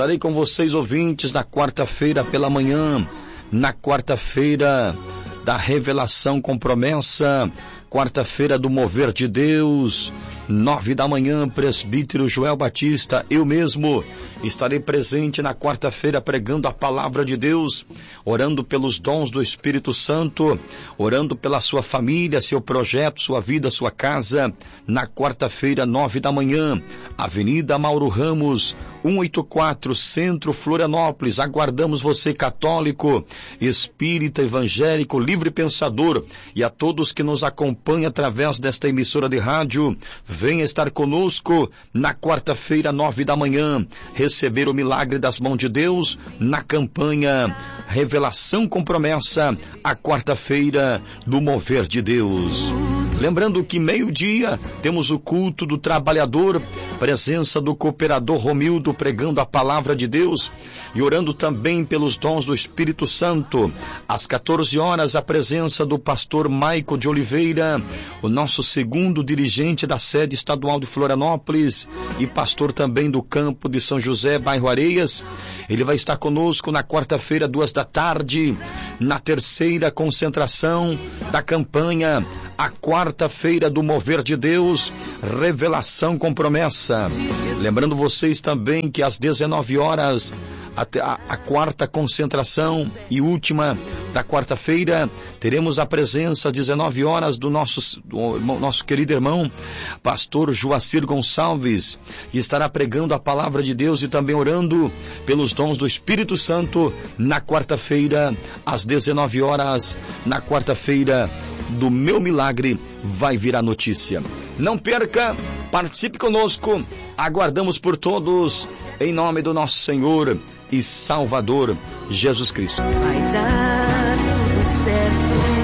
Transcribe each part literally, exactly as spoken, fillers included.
Estarei com vocês, ouvintes, na quarta-feira pela manhã, na quarta-feira da revelação com promessa, quarta-feira do mover de Deus, nove da manhã, presbítero Joel Batista, eu mesmo estarei presente na quarta-feira pregando a palavra de Deus, orando pelos dons do Espírito Santo, orando pela sua família, seu projeto, sua vida, sua casa, na quarta-feira, nove da manhã, Avenida Mauro Ramos, cento e oitenta e quatro, Centro, Florianópolis. Aguardamos você, católico, espírita, evangélico, livre pensador, e a todos que nos acompanham através desta emissora de rádio. Venha estar conosco na quarta-feira, nove da manhã, receber o milagre das mãos de Deus na campanha Revelação com Promessa, a quarta-feira do mover de Deus. Lembrando que meio-dia temos o culto do trabalhador, presença do cooperador Romildo pregando a palavra de Deus e orando também pelos dons do Espírito Santo. Às quatorze horas, a presença do pastor Maico de Oliveira, o nosso segundo dirigente da sede estadual de Florianópolis e pastor também do campo de São José, bairro Areias. Ele vai estar conosco na quarta-feira, duas da tarde, na terceira concentração da campanha, a quarta-feira do mover de Deus, revelação com promessa. Lembrando vocês também que às dezenove horas, a, a, a quarta concentração e última da quarta-feira, teremos a presença às dezenove horas do nosso, do nosso querido irmão, pastor Joacir Gonçalves, que estará pregando a palavra de Deus e também orando pelos dons do Espírito Santo na quarta-feira, às dezenove horas, na quarta-feira do Meu Milagre vai vir a notícia. Não perca, participe conosco, aguardamos por todos, em nome do nosso Senhor e Salvador Jesus Cristo. Vai dar tudo certo.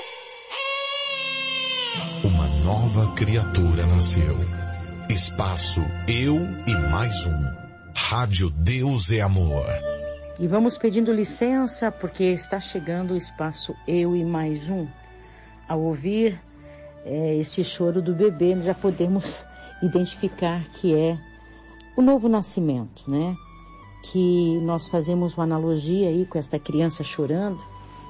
Uma nova criatura nasceu. Espaço Eu e Mais Um. Rádio Deus é Amor. E vamos pedindo licença porque está chegando o espaço Eu e Mais Um. Ao ouvir é, esse choro do bebê, já podemos identificar que é o novo nascimento, né? Que nós fazemos uma analogia aí com esta criança chorando,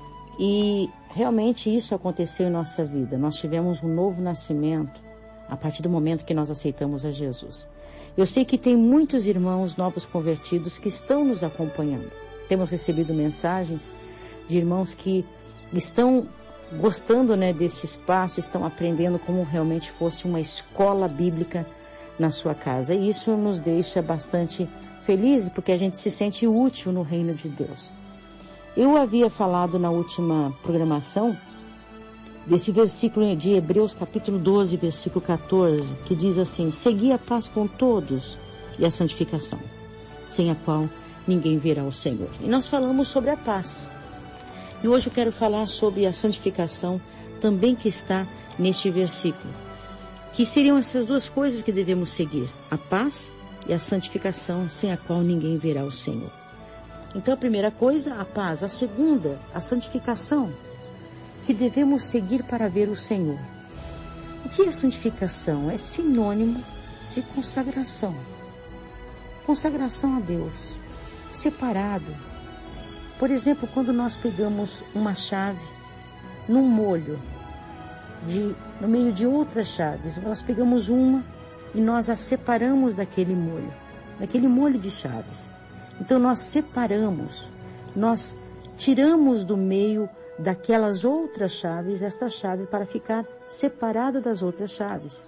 e realmente isso aconteceu em nossa vida. Nós tivemos um novo nascimento a partir do momento que nós aceitamos a Jesus. Eu sei que tem muitos irmãos novos convertidos que estão nos acompanhando. Temos recebido mensagens de irmãos que estão gostando, né, desse espaço, estão aprendendo como realmente fosse uma escola bíblica na sua casa. E isso nos deixa bastante felizes, porque a gente se sente útil no reino de Deus. Eu havia falado na última programação desse versículo de Hebreus capítulo doze, versículo quatorze, que diz assim: segui a paz com todos e a santificação, sem a qual ninguém verá o Senhor. E nós falamos sobre a paz. E hoje eu quero falar sobre a santificação, também que está neste versículo. Que seriam essas duas coisas que devemos seguir: a paz e a santificação, sem a qual ninguém verá o Senhor. Então a primeira coisa, a paz. A segunda, a santificação, que devemos seguir para ver o Senhor. O que é santificação? É sinônimo de consagração. Consagração a Deus, separado. Por exemplo, quando nós pegamos uma chave num molho, de, no meio de outras chaves, nós pegamos uma e nós a separamos daquele molho, daquele molho de chaves. Então nós separamos, nós tiramos do meio daquelas outras chaves esta chave para ficar separada das outras chaves.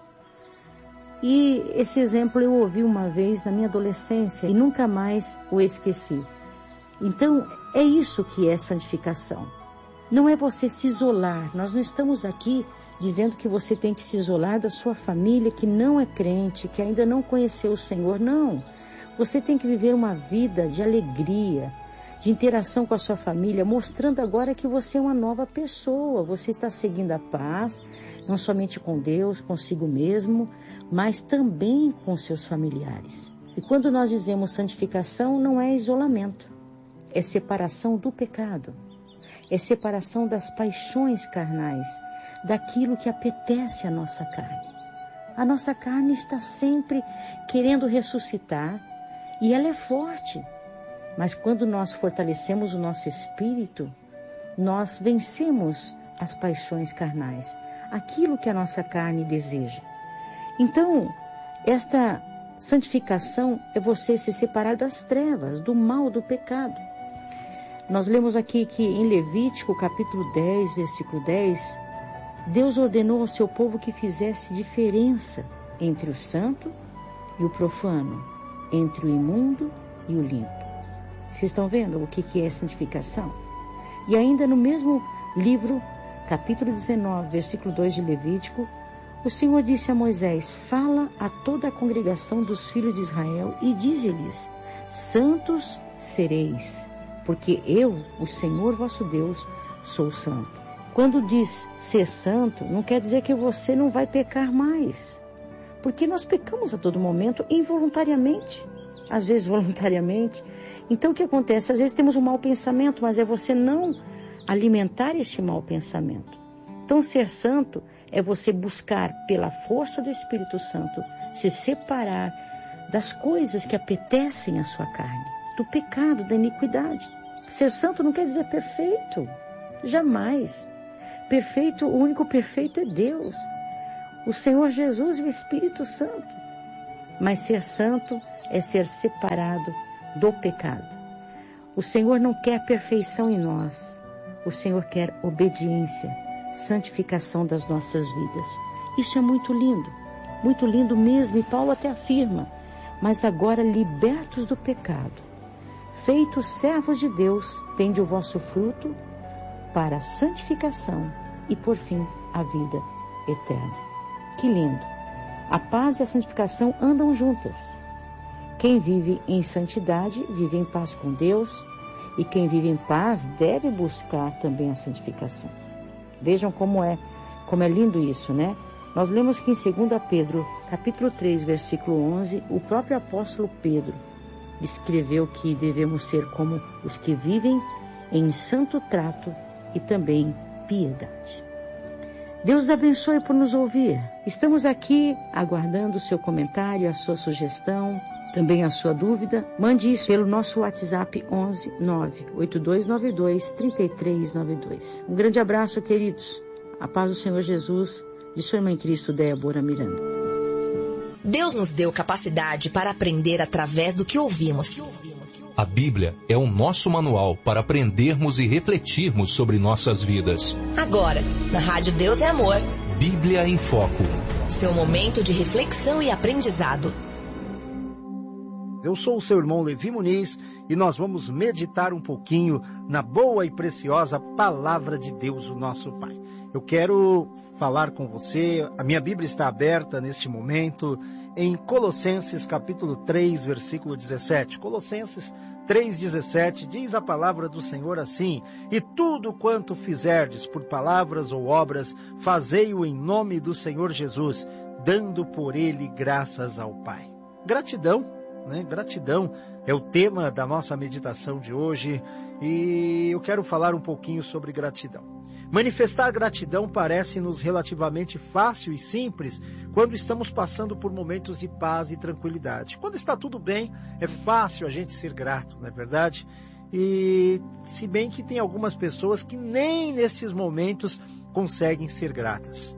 E esse exemplo eu ouvi uma vez na minha adolescência e nunca mais o esqueci. Então, é isso que é santificação. Não é você se isolar. Nós não estamos aqui dizendo que você tem que se isolar da sua família que não é crente, que ainda não conheceu o Senhor. Não. Você tem que viver uma vida de alegria, de interação com a sua família, mostrando agora que você é uma nova pessoa. Você está seguindo a paz, não somente com Deus, consigo mesmo, mas também com seus familiares. E quando nós dizemos santificação, não é isolamento. É separação do pecado, é separação das paixões carnais, daquilo que apetece a nossa carne. A nossa carne está sempre querendo ressuscitar E ela é forte. Mas quando nós fortalecemos o nosso espírito, nós vencemos as paixões carnais, aquilo que a nossa carne deseja. Então, esta santificação é você se separar das trevas, do mal, do pecado. Nós lemos aqui que em Levítico, capítulo dez, versículo dez, Deus ordenou ao seu povo que fizesse diferença entre o santo e o profano, entre o imundo e o limpo. Vocês estão vendo o que é santificação? E ainda no mesmo livro, capítulo dezenove, versículo dois de Levítico, o Senhor disse a Moisés: fala a toda a congregação dos filhos de Israel e dize-lhes: santos sereis, porque eu, o Senhor vosso Deus, sou santo. Quando diz ser santo, não quer dizer que você não vai pecar mais, porque nós pecamos a todo momento, involuntariamente, às vezes voluntariamente. Então o que acontece? Às vezes temos um mau pensamento, mas é você não alimentar este mau pensamento. Então ser santo é você buscar, pela força do Espírito Santo, se separar das coisas que apetecem a sua carne, do pecado, da iniquidade. Ser santo não quer dizer perfeito, jamais. Perfeito, o único perfeito é Deus, o Senhor Jesus e o Espírito Santo. Mas ser santo é ser separado do pecado. O Senhor não quer perfeição em nós, o Senhor quer obediência, santificação das nossas vidas. Isso é muito lindo, muito lindo mesmo, e Paulo até afirma: mas agora libertos do pecado, feitos servos de Deus, tende o vosso fruto para a santificação e por fim a vida eterna. Que lindo! A paz e a santificação andam juntas. Quem vive em santidade vive em paz com Deus, e quem vive em paz deve buscar também a santificação. Vejam como é, como é lindo isso, né? Nós lemos que em segunda Pedro, capítulo três, versículo onze, o próprio apóstolo Pedro escreveu que devemos ser como os que vivem em santo trato e também piedade. Deus os abençoe por nos ouvir. Estamos aqui aguardando o seu comentário, a sua sugestão, também a sua dúvida. Mande isso pelo nosso WhatsApp onze nove oito dois nove dois três três nove dois. Um grande abraço, queridos. A paz do Senhor Jesus, de sua irmã em Cristo, Débora Miranda. Deus nos deu capacidade para aprender através do que ouvimos. A Bíblia é o nosso manual para aprendermos e refletirmos sobre nossas vidas. Agora, na Rádio Deus é Amor. Bíblia em Foco. Seu momento de reflexão e aprendizado. Eu sou o seu irmão Levi Muniz e nós vamos meditar um pouquinho na boa e preciosa Palavra de Deus, o nosso Pai. Eu quero falar com você, a minha Bíblia está aberta neste momento em Colossenses capítulo três, versículo dezessete. Colossenses três, dezessete diz a palavra do Senhor assim: e tudo quanto fizerdes por palavras ou obras, fazei-o em nome do Senhor Jesus, dando por ele graças ao Pai. Gratidão, né? Gratidão é o tema da nossa meditação de hoje e eu quero falar um pouquinho sobre gratidão. Manifestar gratidão parece-nos relativamente fácil e simples quando estamos passando por momentos de paz e tranquilidade. Quando está tudo bem, é fácil a gente ser grato, não é verdade? E se bem que tem algumas pessoas que nem nesses momentos conseguem ser gratas.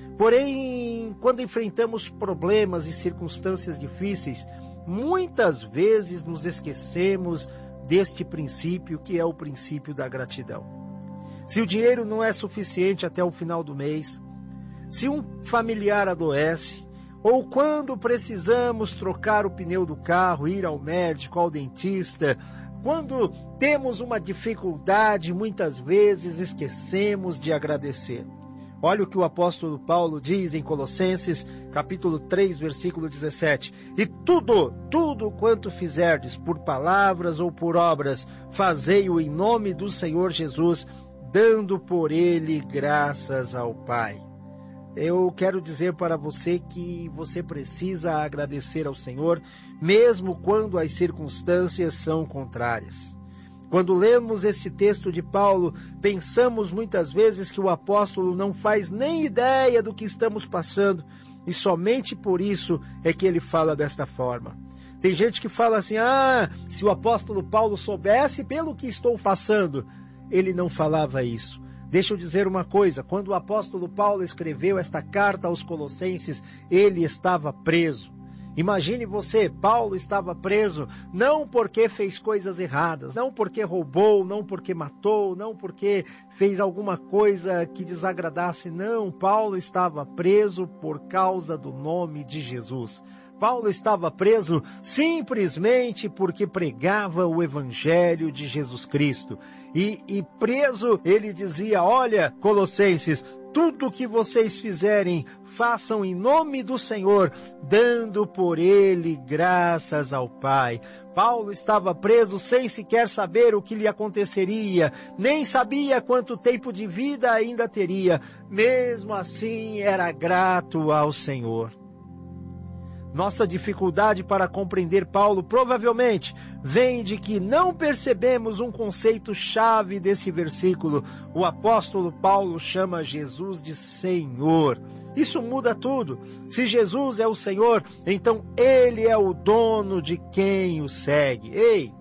Porém, quando enfrentamos problemas e circunstâncias difíceis, muitas vezes nos esquecemos deste princípio que é o princípio da gratidão. Se o dinheiro não é suficiente até o final do mês, se um familiar adoece, ou quando precisamos trocar o pneu do carro, ir ao médico, ao dentista, quando temos uma dificuldade, muitas vezes esquecemos de agradecer. Olha o que o apóstolo Paulo diz em Colossenses, capítulo três, versículo dezessete. E tudo, tudo quanto fizerdes, por palavras ou por obras, fazei-o em nome do Senhor Jesus, dando por ele graças ao Pai. Eu quero dizer para você que você precisa agradecer ao Senhor, mesmo quando as circunstâncias são contrárias. Quando lemos esse texto de Paulo, pensamos muitas vezes que o apóstolo não faz nem ideia do que estamos passando, e somente por isso é que ele fala desta forma. Tem gente que fala assim, ah, se o apóstolo Paulo soubesse pelo que estou passando, ele não falava isso. Deixa eu dizer uma coisa, quando o apóstolo Paulo escreveu esta carta aos Colossenses, ele estava preso. Imagine você, Paulo estava preso, não porque fez coisas erradas, não porque roubou, não porque matou, não porque fez alguma coisa que desagradasse, não. Paulo estava preso por causa do nome de Jesus. Paulo estava preso simplesmente porque pregava o Evangelho de Jesus Cristo. E, e preso, ele dizia, olha, Colossenses, tudo que vocês fizerem, façam em nome do Senhor, dando por ele graças ao Pai. Paulo estava preso sem sequer saber o que lhe aconteceria, nem sabia quanto tempo de vida ainda teria. Mesmo assim, era grato ao Senhor. Nossa dificuldade para compreender Paulo provavelmente vem de que não percebemos um conceito-chave desse versículo. O apóstolo Paulo chama Jesus de Senhor. Isso muda tudo. Se Jesus é o Senhor, então Ele é o dono de quem o segue. Ei,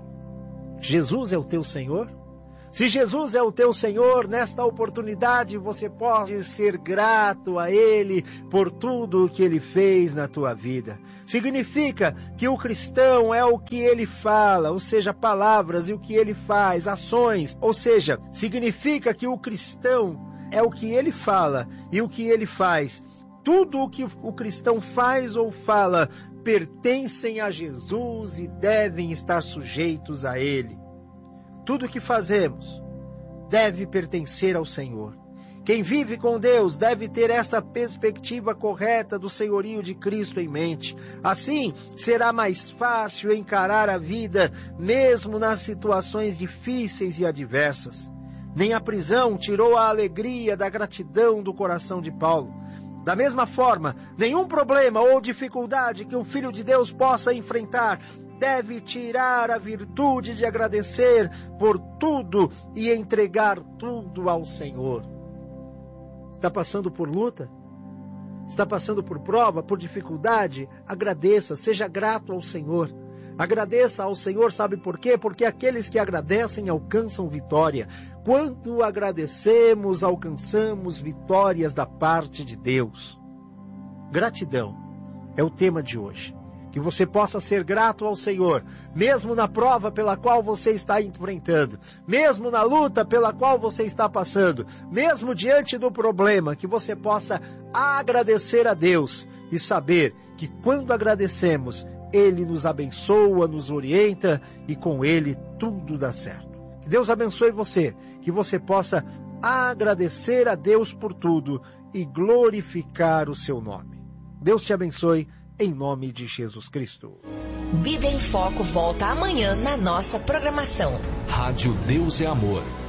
Jesus é o teu Senhor? Se Jesus é o teu Senhor, nesta oportunidade você pode ser grato a Ele por tudo o que Ele fez na tua vida. Significa que o cristão é o que Ele fala, ou seja, palavras, e o que Ele faz, ações. Ou seja, significa que o cristão é o que Ele fala e o que Ele faz. Tudo o que o cristão faz ou fala pertencem a Jesus e devem estar sujeitos a Ele. Tudo o que fazemos deve pertencer ao Senhor. Quem vive com Deus deve ter esta perspectiva correta do senhorio de Cristo em mente. Assim, será mais fácil encarar a vida, mesmo nas situações difíceis e adversas. Nem a prisão tirou a alegria da gratidão do coração de Paulo. Da mesma forma, nenhum problema ou dificuldade que um filho de Deus possa enfrentar deve tirar a virtude de agradecer por tudo e entregar tudo ao Senhor. Está passando por luta? Está passando por prova, por dificuldade? Agradeça, seja grato ao Senhor. Agradeça ao Senhor, sabe por quê? Porque aqueles que agradecem alcançam vitória. Quando agradecemos, alcançamos vitórias da parte de Deus. Gratidão é o tema de hoje. Que você possa ser grato ao Senhor, mesmo na prova pela qual você está enfrentando, mesmo na luta pela qual você está passando, mesmo diante do problema, que você possa agradecer a Deus e saber que quando agradecemos, Ele nos abençoa, nos orienta e com Ele tudo dá certo. Que Deus abençoe você, que você possa agradecer a Deus por tudo e glorificar o seu nome. Deus te abençoe. Em nome de Jesus Cristo. Bíblia em Foco volta amanhã na nossa programação. Rádio Deus é Amor.